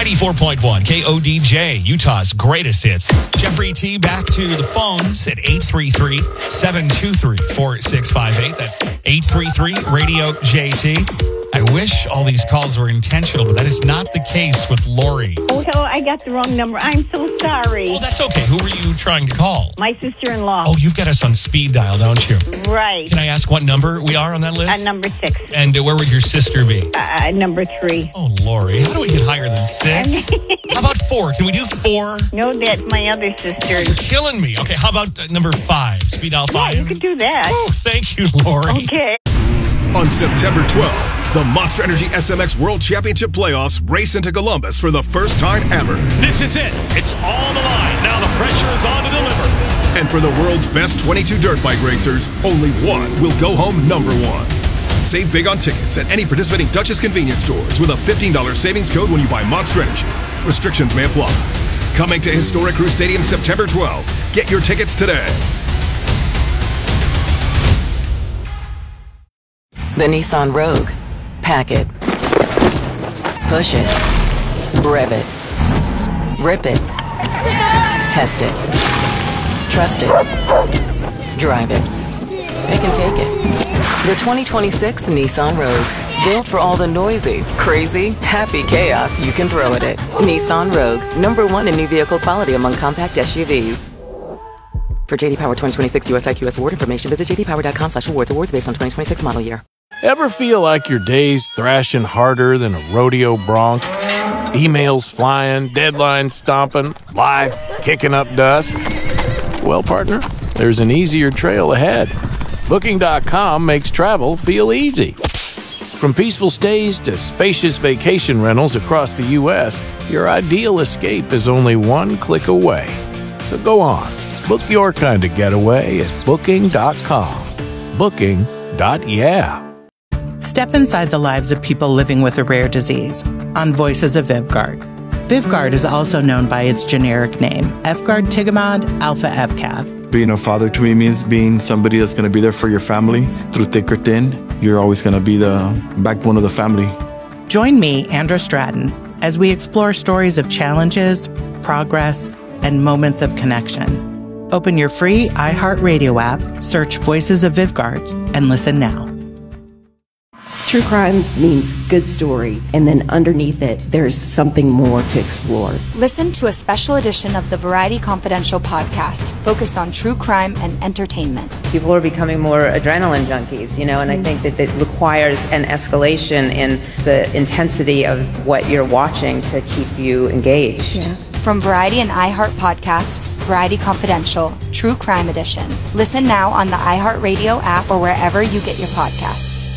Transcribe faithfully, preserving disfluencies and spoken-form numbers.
ninety-four point one K O D J, Utah's greatest hits. Jeffrey T. back to the phones at eight three three, seven two three, four six five eight. That's eight three three, radio J T. I wish all these calls were intentional, but that is not the case with Lori. Oh, hello, I got the wrong number. I'm so sorry. Oh, that's okay. Who were you trying to call? My sister-in-law. Oh, you've got us on speed dial, don't you? Right. Can I ask what number we are on that list? Uh, number six. And uh, where would your sister be? Uh, number three. Oh, Lori, how do we get higher than six? How about four? Can we do four? No, that's my other sister. You're killing me. Okay, how about uh, number five? Speed dial five? Yeah, you could do that. Oh, thank you, Lori. Okay. On September twelfth, the Monster Energy S M X World Championship Playoffs race into Columbus for the first time ever. This is it. It's all the line. Now the pressure is on to deliver. And for the world's best twenty-two dirt bike racers, only one will go home number one. Save big on tickets at any participating Dutchess convenience stores with a fifteen dollars savings code when you buy Monster Energy. Restrictions may apply. Coming to Historic Crew Stadium September twelfth. Get your tickets today. The Nissan Rogue. Pack it. Push it. Rev it. Rip it. Test it. Trust it. Drive it. Pick and take it. The twenty twenty-six Nissan Rogue. Built for all the noisy, crazy, happy chaos you can throw at it. Nissan Rogue. Number one in new vehicle quality among compact S U Vs. For J D Power twenty twenty-six U S I Q S award information, visit j d power dot com slash awards. Awards based on twenty twenty-six model year. Ever feel like your day's thrashing harder than a rodeo bronc? Emails flying, deadlines stomping, life kicking up dust? Well, partner, there's an easier trail ahead. Booking dot com makes travel feel easy. From peaceful stays to spacious vacation rentals across the U S, your ideal escape is only one click away. So go on, book your kind of getaway at Booking dot com. Booking. Yeah. Step inside the lives of people living with a rare disease on Voices of Vyvgart. Vyvgart is also known by its generic name, efgartigimod alpha F C A D. Being a father to me means being somebody that's going to be there for your family through thick or thin. You're always going to be the backbone of the family. Join me, Andra Stratton, as we explore stories of challenges, progress, and moments of connection. Open your free iHeartRadio app, search Voices of Vyvgart, and listen now. True crime means good story, and then underneath it, there's something more to explore. Listen to a special edition of the Variety Confidential podcast focused on true crime and entertainment. People are becoming more adrenaline junkies, you know, and I think that it requires an escalation in the intensity of what you're watching to keep you engaged. Yeah. From Variety and iHeart Podcasts, Variety Confidential, True Crime Edition. Listen now on the iHeartRadio app or wherever you get your podcasts.